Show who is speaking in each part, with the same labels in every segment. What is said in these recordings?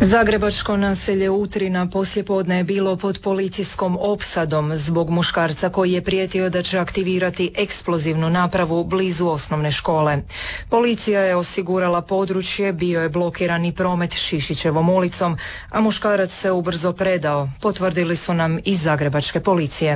Speaker 1: Zagrebačko naselje Utrina poslijepodne je bilo pod policijskom opsadom zbog muškarca koji je prijetio da će aktivirati eksplozivnu napravu blizu osnovne škole. Policija je osigurala područje, bio je blokiran i promet Šišićevom ulicom, a muškarac se ubrzo predao, potvrdili su nam iz Zagrebačke policije.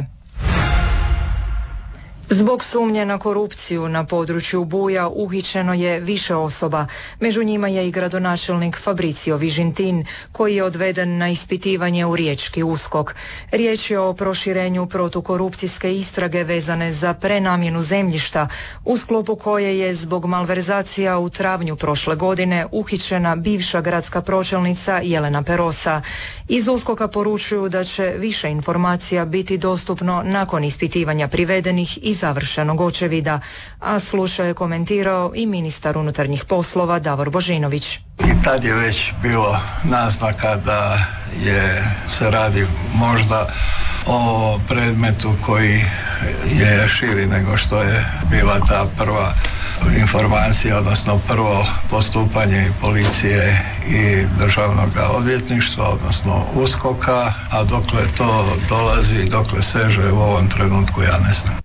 Speaker 1: Zbog sumnje na korupciju na području Buja uhićeno je više osoba. Među njima je i gradonačelnik Fabricio Vižintin, koji je odveden na ispitivanje u riječki USKOK. Riječ je o proširenju protukorupcijske istrage vezane za prenamjenu zemljišta, u sklopu koje je zbog malverzacija u travnju prošle godine uhićena bivša gradska pročelnica Jelena Perosa. Iz USKOK-a poručuju da će više informacija biti dostupno nakon ispitivanja privedenih i završenog očevida, a slučaj je komentirao i ministar unutarnjih poslova Davor Božinović.
Speaker 2: I tad je već bilo naznaka da se radi možda o predmetu koji je širi nego što je bila ta prva informacija, odnosno prvo postupanje policije i državnog odvjetništva, odnosno USKOK-a, a dokle to dolazi, dokle seže u ovom trenutku ja ne znam.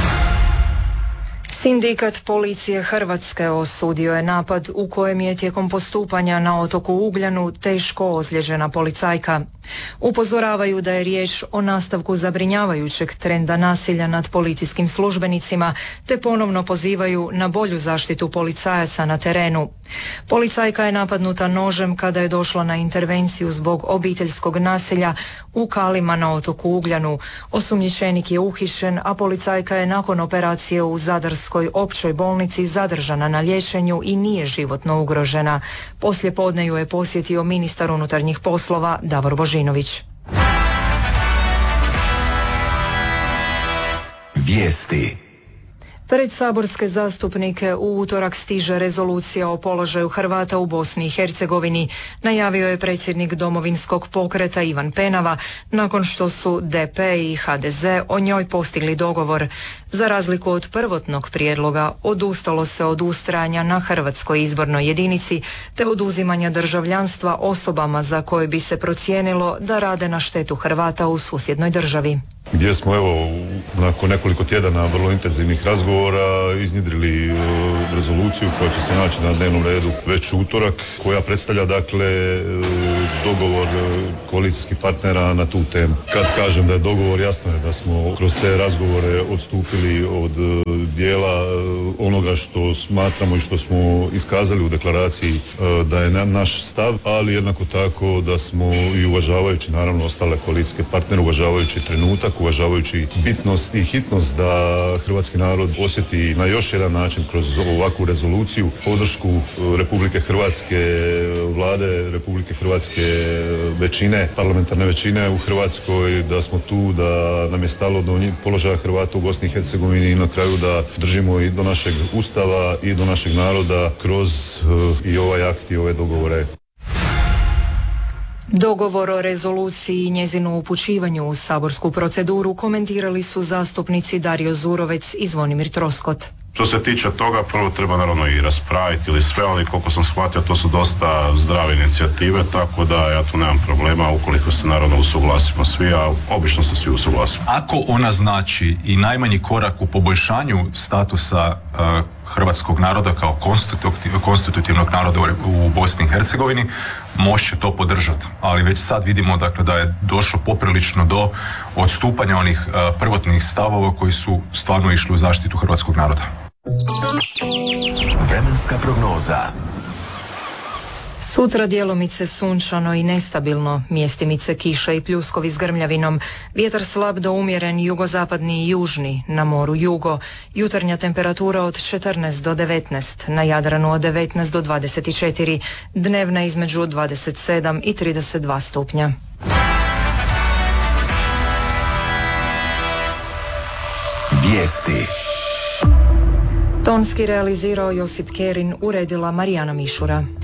Speaker 1: Sindikat policije Hrvatske osudio je napad u kojem je tijekom postupanja na otoku Ugljanu teško ozlijeđena policajka. Upozoravaju da je riječ o nastavku zabrinjavajućeg trenda nasilja nad policijskim službenicima, te ponovno pozivaju na bolju zaštitu policajaca na terenu. Policajka je napadnuta nožem kada je došla na intervenciju zbog obiteljskog nasilja u Kalima na otoku Ugljanu. Osumnjičenik je uhićen, a policajka je nakon operacije u Zadarskoj općoj bolnici zadržana na liječenju i nije životno ugrožena. Poslijepodne ju je posjetio ministar unutarnjih poslova Davor Božinović.
Speaker 3: Vijesti.
Speaker 1: Pred saborske zastupnike u utorak stiže rezolucija o položaju Hrvata u Bosni i Hercegovini, najavio je predsjednik Domovinskog pokreta Ivan Penava, nakon što su DP i HDZ o njoj postigli dogovor. Za razliku od prvotnog prijedloga, odustalo se od ustrajanja na hrvatskoj izbornoj jedinici te oduzimanja državljanstva osobama za koje bi se procijenilo da rade na štetu Hrvata u susjednoj državi.
Speaker 4: Gdje smo nakon nekoliko tjedana vrlo intenzivnih razgovora iznjedrili rezoluciju koja će se naći na dnevnom redu već utorak, koja predstavlja dogovor koalicijskih partnera na tu temu. Kad kažem da je dogovor, jasno je da smo kroz te razgovore odstupili od dijela onoga što smatramo i što smo iskazali u deklaraciji da je naš stav, ali jednako tako da smo i uvažavajući naravno ostale koalicijske partnere, uvažavajući trenutak, uvažavajući bitnost i hitnost da hrvatski narod osjeti na još jedan način kroz ovakvu rezoluciju podršku Republike Hrvatske, vlade Republike Hrvatske, većine, parlamentarne većine u Hrvatskoj, da smo tu, da nam je stalo do položaja Hrvata u Bosni i Hercegovini i na kraju da držimo i do našeg Ustava i do našeg naroda kroz i ovaj akt i ove dogovore.
Speaker 1: Dogovor o rezoluciji i njezinu upućivanju u saborsku proceduru komentirali su zastupnici Dario Zurovec i Zvonimir Troskot.
Speaker 5: Što se tiče toga, prvo treba naravno i raspraviti ili sve, ali koliko sam shvatio, to su dosta zdrave inicijative, tako da ja tu nemam problema ukoliko se naravno usuglasimo svi, a obično se svi usuglasimo.
Speaker 6: Ako ona znači i najmanji korak u poboljšanju statusa hrvatskog naroda kao konstitutivnog naroda u Bosni i Hercegovini, može to podržati, ali već sad vidimo da je došlo poprilično do odstupanja onih prvotnih stavova koji su stvarno išli u zaštitu hrvatskog naroda.
Speaker 3: Vremenska prognoza.
Speaker 1: Sutra djelomice sunčano i nestabilno, mjestimice kiša i pljuskovi s grmljavinom, vjetar slab do umjeren jugozapadni i južni, na moru jugo, jutarnja temperatura od 14 do 19, na Jadranu od 19 do 24, dnevna između 27 i 32 stupnja.
Speaker 3: Vijesti.
Speaker 1: Tonski realizirao Josip Kerin, uredila Marijana Mišura.